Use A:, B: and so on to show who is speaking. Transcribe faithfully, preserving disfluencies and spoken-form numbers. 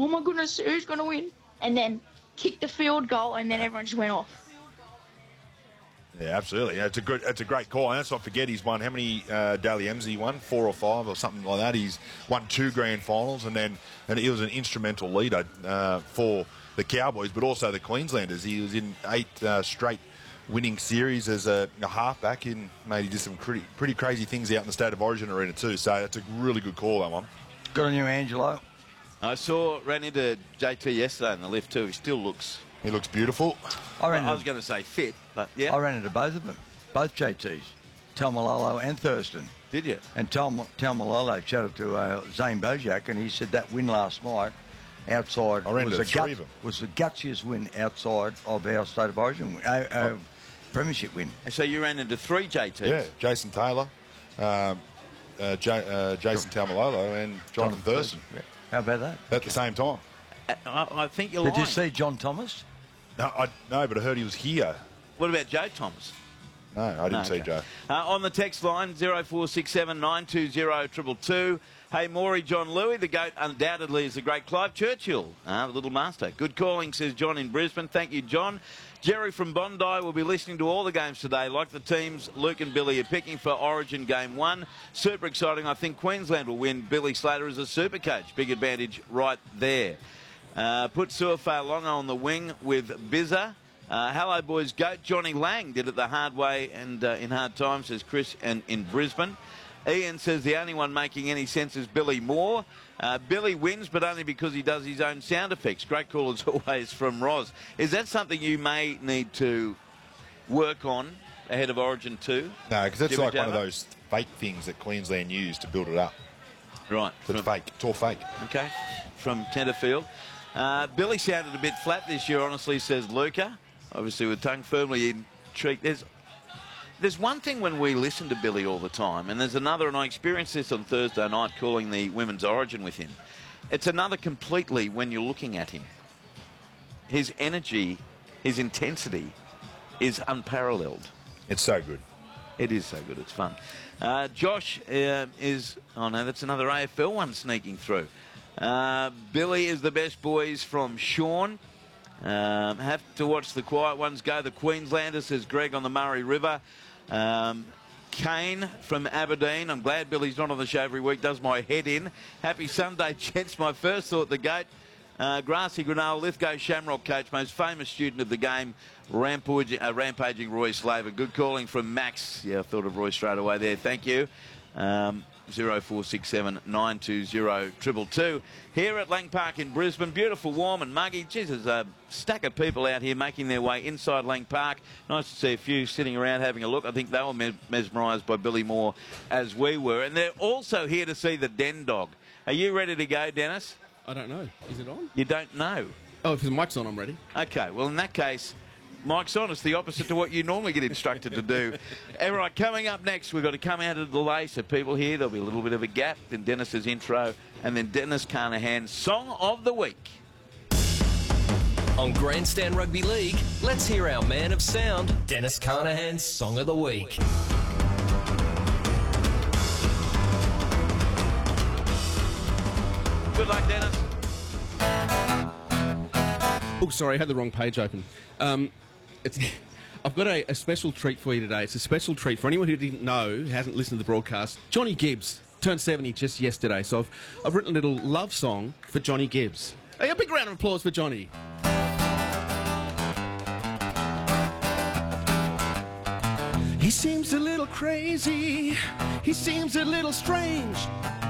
A: oh my goodness, who's going to win? And then kicked the field goal, and then everyone just went off.
B: Yeah, absolutely. Yeah, it's a good, it's a great call. And let's not forget he's won how many uh, Dally M's he won? Four or five or something like that. He's won two grand finals, and then and he was an instrumental leader uh, for the Cowboys, but also the Queenslanders. He was in eight uh, straight winning series as a, a halfback, and made he did some pretty, pretty crazy things out in the State of Origin arena too. So that's a really good call, that one.
C: Good on you, Angelo.
D: I saw, ran into J T yesterday in the lift too. He still looks...
B: He looks beautiful.
C: I, ran
D: I was going to say fit, but yeah.
C: I ran into both of them, both J Ts, Talmalolo and Thurston.
D: Did you?
C: And Tal Talmalolo chatted to uh, Zane Bojak, and he said that win last night outside
B: I ran
C: was,
B: into
C: the
B: three
C: gut,
B: of them.
C: was the gutsiest win outside of our State of Origin win, uh, uh, premiership win.
D: And so you ran into three J Ts?
B: Yeah, Jason Taylor, um, uh, J, uh, Jason Talmalolo, and Jonathan Thurston.
C: Yeah. How about that?
B: At the same time.
D: Uh, I, I think you're
C: Did
D: lying.
C: you see John Thomas?
B: No, I, no, but I heard he was here.
D: What about Joe Thomas?
B: No, I didn't
D: No,
B: see
D: okay.
B: Joe.
D: Uh, on the text line, zero four six seven nine two zero two two two. Hey, Maury, John Louis, the GOAT undoubtedly is the great Clive Churchill, uh, the little master. Good calling, says John in Brisbane. Thank you, John. Jerry from Bondi will be listening to all the games today. Like the teams, Luke and Billy are picking for Origin Game one. Super exciting. I think Queensland will win. Billy Slater is a super coach. Big advantage right there. Uh, put Suafar Longa on the wing with Bizza. Uh, hello, boys. Goat Johnny Lang did it the hard way and uh, in hard times, says Chris and in Brisbane. Ian says the only one making any sense is Billy Moore. Uh, Billy wins, but only because he does his own sound effects. Great call as always from Roz. Is that something you may need to work on ahead of Origin two?
B: No, because that's
D: Jimmy
B: like one of
D: Java?
B: those fake things that Queensland use to build it up.
D: Right.
B: It's fake. It's all fake.
D: Okay. From Tenterfield. Uh, Billy sounded a bit flat this year, honestly, says Luca. Obviously, with tongue firmly in cheek. There's, there's one thing when we listen to Billy all the time, and there's another, and I experienced this on Thursday night calling the Women's Origin with him. It's another completely when you're looking at him. His energy, his intensity is unparalleled.
B: It's so good.
D: It is so good. It's fun. Uh, Josh uh, is... Oh, no, that's another A F L one sneaking through. Uh, Billy is the best boys from Sean. Um, have to watch the quiet ones go. The Queenslanders, says Greg on the Murray River. Um, Kane from Aberdeen. I'm glad Billy's not on the show every week. Does my head in. Happy Sunday, gents. My first thought, the GOAT. Uh, Grassy Granell, Lithgow Shamrock coach, most famous student of the game, rampaging, uh, rampaging Roy Slaver. Good calling from Max. Yeah, I thought of Roy straight away there. Thank you. Um, zero four six seven nine two zero two two two. Here at Lang Park in Brisbane, beautiful, warm and muggy. Geez, there's a stack of people out here making their way inside Lang Park. Nice to see a few sitting around having a look. I think they were mes mesmerised by Billy Moore as we were. And they're also here to see the Den Dog. Are you ready to go, Dennis?
E: I don't know. Is it on?
D: You don't know?
E: Oh, if the mic's on, I'm ready.
D: Okay, well, in that case, Mike's on. It's the opposite to what you normally get instructed to do. All right, coming up next, we've got to come out of the delay, so people here, there'll be a little bit of a gap, then Dennis's intro, and then Dennis Carnahan's Song of the Week.
F: On Grandstand Rugby League, let's hear our man of sound, Dennis Carnahan's Song of the Week.
D: Good luck, Dennis.
E: Oh, sorry, I had the wrong page open. Um, it's, I've got a, a special treat for you today. It's a special treat for anyone who didn't know, who hasn't listened to the broadcast. Johnny Gibbs turned seventy just yesterday, so I've, I've written a little love song for Johnny Gibbs. Hey, a big round of applause for Johnny. He seems a little crazy, he seems a little strange,